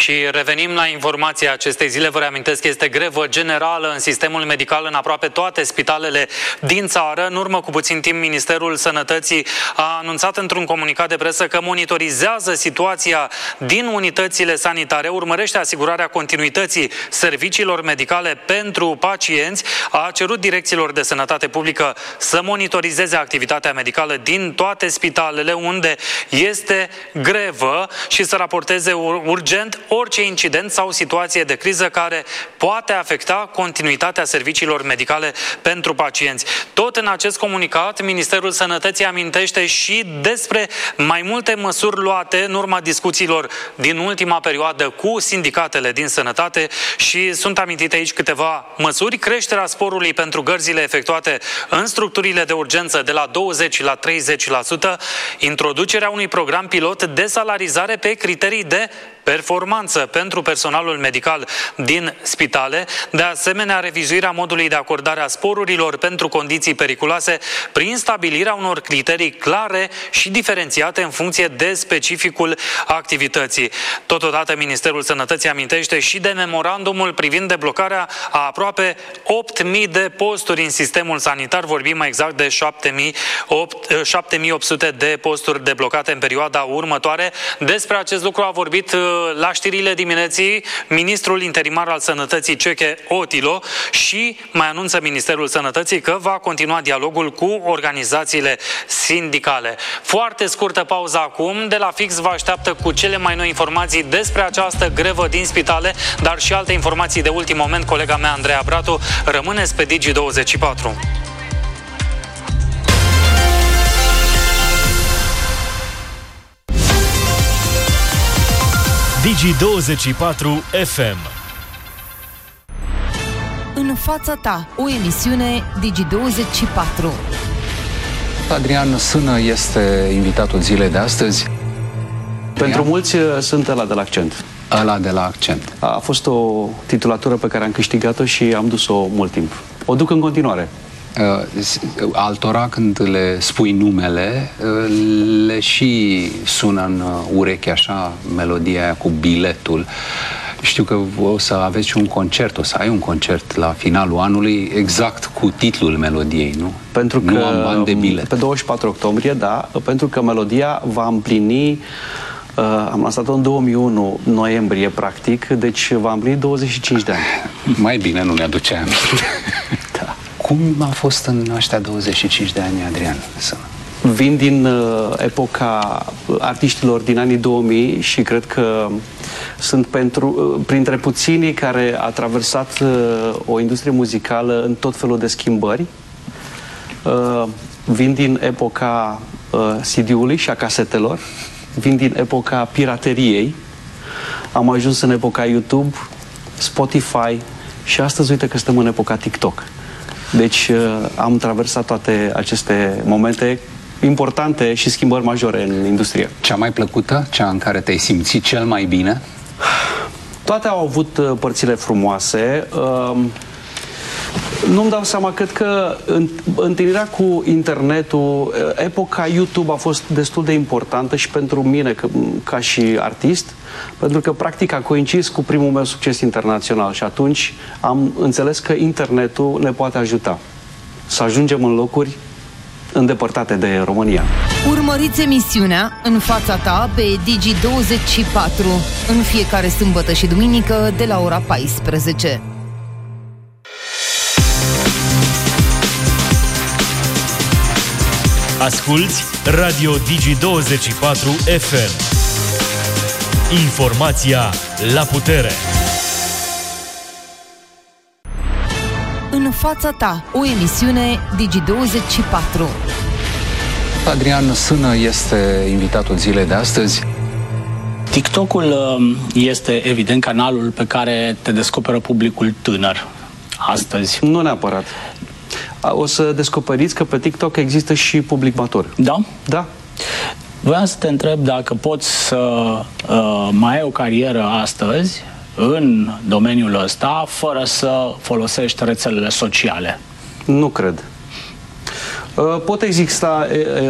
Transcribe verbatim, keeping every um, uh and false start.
Și revenim la informația acestei zile. Vă reamintesc că este grevă generală în sistemul medical în aproape toate spitalele din țară. În urmă cu puțin timp, Ministerul Sănătății a anunțat într-un comunicat de presă că monitorizează situația din unitățile sanitare, urmărește asigurarea continuității serviciilor medicale pentru pacienți, a cerut direcțiilor de sănătate publică să monitorizeze activitatea medicală din toate spitalele unde este grevă și să raporteze urgent orice incident sau situație de criză care poate afecta continuitatea serviciilor medicale pentru pacienți. Tot în acest comunicat, Ministerul Sănătății amintește și despre mai multe măsuri luate în urma discuțiilor din ultima perioadă cu sindicatele din sănătate și sunt amintite aici câteva măsuri: creșterea sporului pentru gărzile efectuate în structurile de urgență de la douăzeci la treizeci la sută, introducerea unui program pilot de salarizare pe criterii de performanță pentru personalul medical din spitale, de asemenea revizuirea modului de acordare a sporurilor pentru condiții periculoase prin stabilirea unor criterii clare și diferențiate în funcție de specificul activității. Totodată, Ministerul Sănătății amintește și de memorandumul privind deblocarea a aproape opt mii de posturi în sistemul sanitar, vorbim mai exact de șapte mii opt sute de posturi deblocate în perioada următoare. Despre acest lucru a vorbit la știrile dimineții ministrul interimar al Sănătății, Ceche Otilo, și mai anunță Ministerul Sănătății că va continua dialogul cu organizațiile sindicale. Foarte scurtă pauză acum. De la Fix vă așteaptă cu cele mai noi informații despre această grevă din spitale, dar și alte informații de ultim moment. Colega mea, Andreea Bratu, rămâneți pe Digi douăzeci și patru. Digi douăzeci și patru F M. În fața ta, o emisiune Digi douăzeci și patru. Adrian Sână este invitatul zilei de astăzi. Pentru mulți sunt ăla de la Accent. Ăla de la Accent. A fost o titulatură pe care am câștigat-o și am dus-o mult timp. O duc în continuare. Uh, altora, când le spui numele, uh, le și sună în ureche așa melodia aia cu biletul. Știu că o să aveți și un concert, o să ai un concert la finalul anului exact cu titlul melodiei, nu? Pentru că nu am bani de bilet. Pe douăzeci și patru octombrie, da, pentru că melodia va împlini, uh, am lansat-o în două mii unu, noiembrie, practic, deci va împlini douăzeci și cinci de ani. Mai bine nu ne aduce aminte. Da. Cum a fost în ăștia douăzeci și cinci de ani, Adrian? Să... Vin din uh, epoca artiștilor din anii două mii și cred că sunt pentru, uh, printre puținii care a traversat uh, o industrie muzicală în tot felul de schimbări. Uh, vin din epoca uh, C D-ului și a casetelor. Vin din epoca pirateriei. Am ajuns în epoca YouTube, Spotify și astăzi uite că stăm în epoca TikTok. Deci am traversat toate aceste momente importante și schimbări majore în industrie. Cea mai plăcută? Cea în care te-ai simțit cel mai bine? Toate au avut părțile frumoase. Nu-mi dau seama, cred că întâlnirea cu internetul, epoca YouTube a fost destul de importantă și pentru mine ca și artist, pentru că practic a coincis cu primul meu succes internațional și atunci am înțeles că internetul ne poate ajuta să ajungem în locuri îndepărtate de România. Urmăriți emisiunea În fața ta pe Digi douăzeci și patru în fiecare sâmbătă și duminică de la ora paisprezece. Asculți Radio Digi douăzeci și patru F M. Informația la putere. În fața ta, o emisiune Digi douăzeci și patru. Adrian Sână este invitatul zilei de astăzi. TikTok-ul este evident canalul pe care te descoperă publicul tânăr astăzi. Nu neapărat. O să descoperiți că pe TikTok există și public matur. Da? Da. Voiam să te întreb dacă poți să uh, mai ai o carieră astăzi în domeniul ăsta fără să folosești rețelele sociale. Nu cred. Uh, pot exista